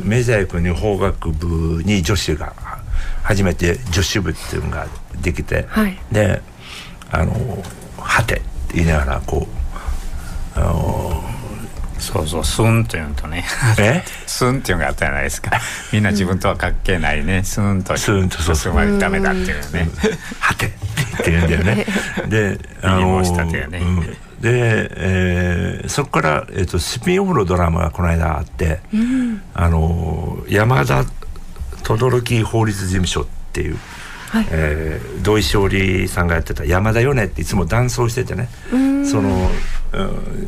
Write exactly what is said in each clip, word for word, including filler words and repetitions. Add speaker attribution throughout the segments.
Speaker 1: 明治大学に法学部に女子が初めて女子部っていうのができて、はい、であのはてって言いながらこうあの
Speaker 2: そうそうスンというのとね
Speaker 1: え
Speaker 2: スンっていうのがあったじゃないですか。みんな自分とは関係ないね、スンと
Speaker 1: スンとそう
Speaker 2: そうまでダメだっていうね、
Speaker 1: はてって言うんだよねであの
Speaker 2: したっていうね、うん、
Speaker 1: で、えー、そこから、えー、とスピンオフのドラマがこの間あって、うん、あの山田轟法律事務所っていう、はい、えー、土井しおりさんがやってた山田よねっていつも男装しててね、その、うん、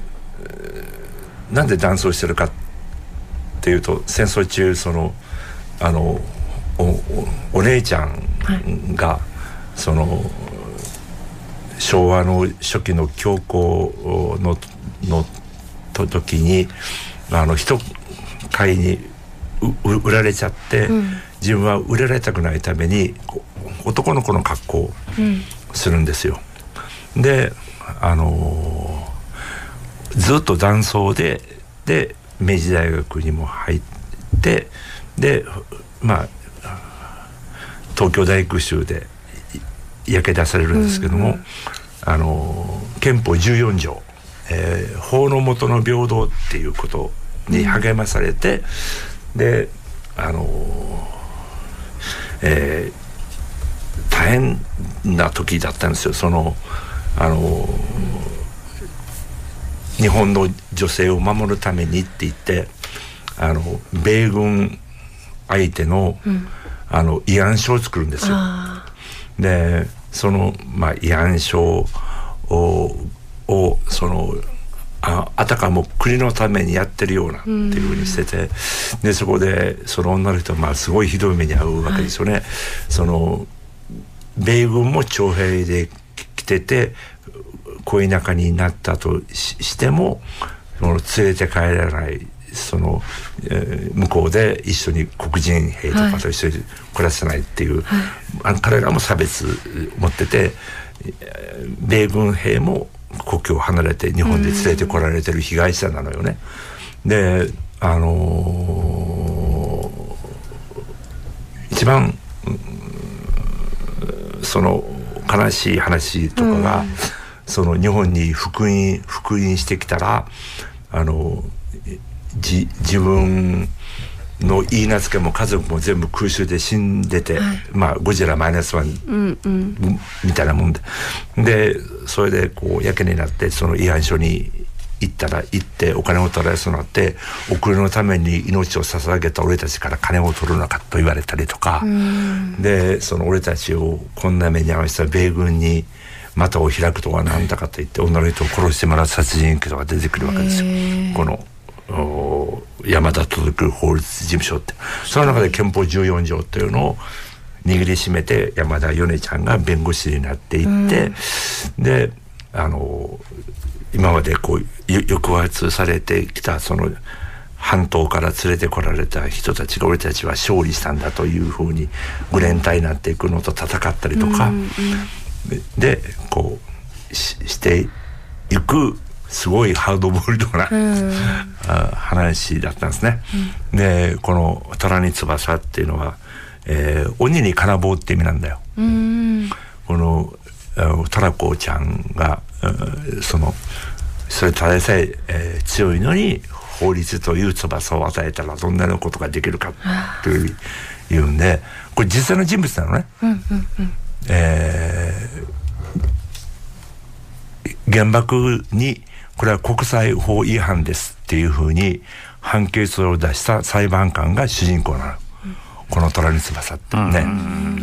Speaker 1: なんで男装してるかっていうと戦争中そのあの お, お, お姉ちゃんが、はい、その昭和の初期の恐慌 の, の時にあの人買いに売られちゃって、うん、自分は売られたくないために男の子の格好をするんですよ、うん、であのー、ずっと男装でで明治大学にも入ってでまあ東京大空襲で焼け出されるんですけども、うんうん、あの憲法じゅうよん条、えー、法の下の平等っていうことに励まされて、うん、であの、えー、大変な時だったんですよ。そのあの日本の女性を守るためにって言ってあの米軍相手の、うん、あの慰安所を作るんですよ。でその、まあ、慰安所を、をその あ, あたかも国のためにやってるようなっていうふうにしてて、でそこでその女の人はまあすごいひどい目に遭うわけですよね、はい、その米軍も徴兵で来てて恋仲になったと し, してもその連れて帰らないその、えー、向こうで一緒に黒人兵とかと一緒に暮らせないっていう、はい、あの彼らも差別持ってて米軍兵も国境を離れて日本で連れてこられてる被害者なのよね。であのー、一番その悲しい話とかが、うん、その日本に復員復員してきたらあのじ自分の言い名付けも家族も全部空襲で死んでて、はい、まあゴジラマイナスワン、うんうん、みたいなもんででそれでこうやけになってその慰安所に行ったら行ってお金を取られそうになってお国のために命を捧げた俺たちから金を取るのかと言われたりとか、うん、でその俺たちをこんな目に遭わせた米軍に股を開くとは何だかと言って女の人を殺してもらう殺人鬼とか出てくるわけですよ。この山田轟法律事務所ってその中で憲法じゅうよん条っていうのを握りしめて山田米ちゃんが弁護士になっていって、うん、であの今までこう抑圧されてきたその半島から連れてこられた人たちが俺たちは勝利したんだというふうにグレン隊になっていくのと戦ったりとか、うんうん、でこう し, していくすごいハードボイルドな、うん、話だったんですね、うん、でこの虎に翼っていうのは、えー、鬼に金棒って意味なんだよ、うん、この虎子ちゃんがそのそれただでさええー、強いのに法律という翼を与えたらどんなことができるかといういうんでこれ実際の人物なのね、うんうんうん、えー、原爆にこれは国際法違反ですっていうふうに判決を出した裁判官が主人公なの、うん、この虎に翼ってね、うん、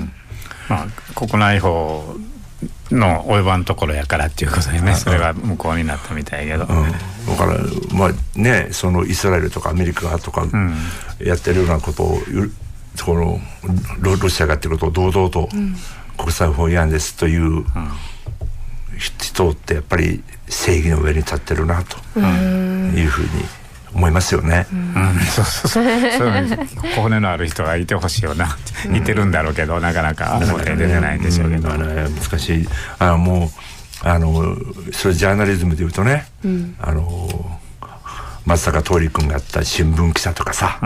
Speaker 2: まあ、国内法の及ばんところやからっていうことでね、それが無効になったみたいけど、うん、だ
Speaker 1: からまあねそのイスラエルとかアメリカとかやってるようなことを、うん、この ロ, ロシアがやってることを堂々と国際法違反ですという、うん、人ってやっぱり正義の上に立ってるなというふうに思いますよね、うんうん、
Speaker 2: そうそうそう骨のある人がいてほしいよな、うん、いてるんだろうけどなかなか表に出てないんでしょうけど、
Speaker 1: うん、ね、難しい。あもうあのそれジャーナリズムでいうとね、うん、あの松坂桃李君がやった新聞記者とかさ、